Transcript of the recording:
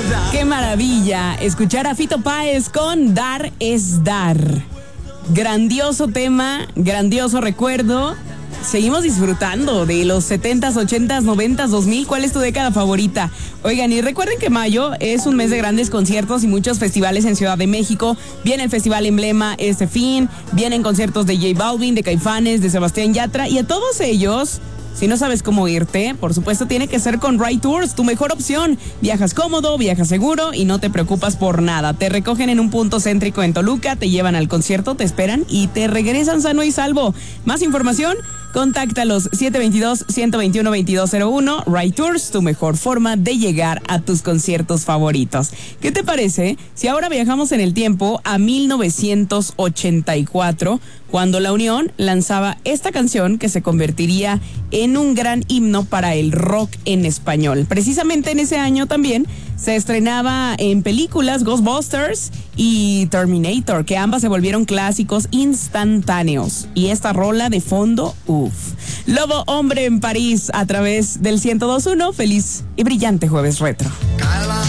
Qué maravilla escuchar a Fito Páez con Dar es Dar. Grandioso tema, grandioso recuerdo. Seguimos disfrutando de los 70s, 80s, 90s, 2000. ¿Cuál es tu década favorita? Oigan, y recuerden que mayo es un mes de grandes conciertos y muchos festivales en Ciudad de México. Viene el Festival Emblema este fin, vienen conciertos de J Balvin, de Caifanes, de Sebastián Yatra, y a todos ellos, si no sabes cómo irte, por supuesto tiene que ser con Ride Tours, tu mejor opción. Viajas cómodo, viajas seguro y no te preocupas por nada. Te recogen en un punto céntrico en Toluca, te llevan al concierto, te esperan y te regresan sano y salvo. Más información, contáctalos 722-121-2201. Ride Tours, tu mejor forma de llegar a tus conciertos favoritos. ¿Qué te parece si ahora viajamos en el tiempo a 1984, cuando La Unión lanzaba esta canción que se convertiría en un gran himno para el rock en español? Precisamente en ese año también se estrenaba en películas Ghostbusters y Terminator, que ambas se volvieron clásicos instantáneos. Y esta rola de fondo, Lobo Hombre en París, a través del 102.1. Feliz y brillante jueves retro.